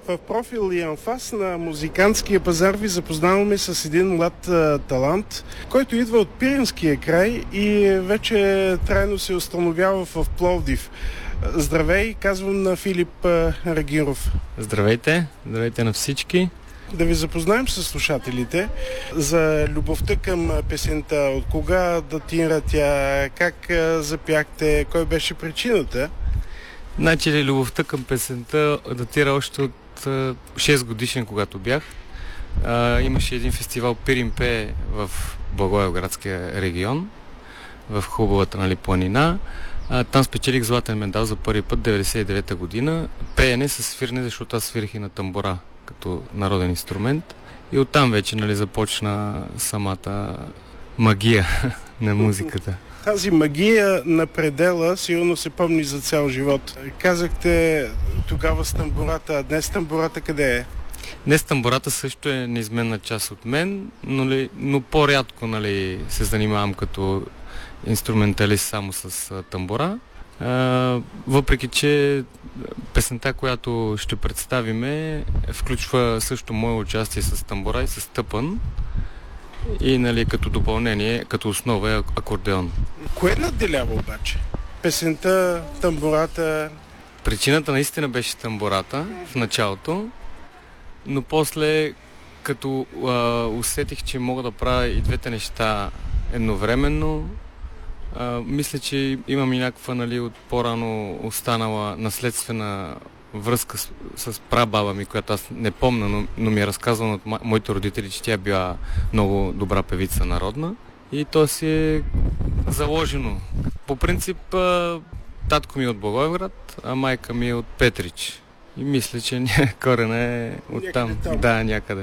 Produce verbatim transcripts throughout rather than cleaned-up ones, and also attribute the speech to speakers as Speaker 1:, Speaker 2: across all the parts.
Speaker 1: В профил и анфас на музикантския пазар ви запознаваме с един млад а, талант, който идва от Пиринския край и вече трайно се установява в Пловдив. Здравей, казвам на Филип а, Рагиров.
Speaker 2: Здравейте, здравейте на всички.
Speaker 1: Да ви запознаем с слушателите за любовта към песента. От кога датира тя, как а, запяхте, кой беше причината?
Speaker 2: Значи любовта към песента датира още от а, шест годишен, когато бях. А, имаше един фестивал Пирин пее в Благоевградския регион, в хубавата, нали, планина. А, там спечелих златен медал за първи път деветдесет и девета година. Пеене с свирне, защото аз свирих и на тамбура като народен инструмент. И оттам вече, нали, започна самата магия на музиката.
Speaker 1: Тази магия на предела сигурно се помни за цял живот. Казахте тогава с тамбурата, а днес тамбурата къде е?
Speaker 2: Днес тамбурата също е неизменна част от мен, но, ли, но по-рядко, нали, се занимавам като инструменталист само с а, тамбура. А, въпреки че песента, която ще представиме, включва също мое участие с тамбура и с тъпън. И, нали, като допълнение, като основа е акордеон.
Speaker 1: Кое надделява обаче? Песента, тамбурата?
Speaker 2: Причината наистина беше тамбурата в началото, но после, като а, усетих, че мога да правя и двете неща едновременно, а, мисля, че имам и някаква, нали, от по-рано останала наследствена връзка с, с прабаба ми, която аз не помня, но, но ми е разказвано от мо- моите родители, че тя била много добра певица народна и то си е заложено. По принцип, а, татко ми е от Благоевград, а майка ми е от Петрич. И мисля, че корена е оттам. Да, някъде.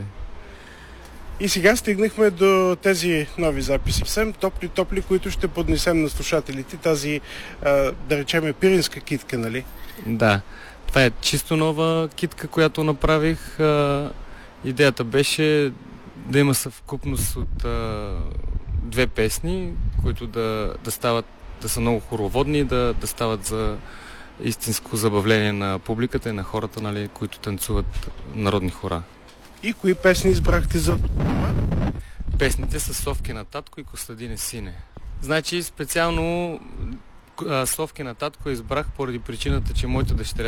Speaker 1: И сега стигнахме до тези нови записи. Съвсем топли-топли, които ще поднесем на слушателите. Тази, а, да речеме, пиринска китка, нали?
Speaker 2: Да. Това е чисто нова китка, която направих. А, идеята беше да има съвкупност от а, две песни, които да, да стават, да са много хороводни, да, да стават за истинско забавление на публиката и на хората, нали, които танцуват народни хора.
Speaker 1: И кои песни избрахте за това?
Speaker 2: Песните са Совки на татко и Костадине сине. Значи специално Совки на татко избрах поради причината, че моята дъщеря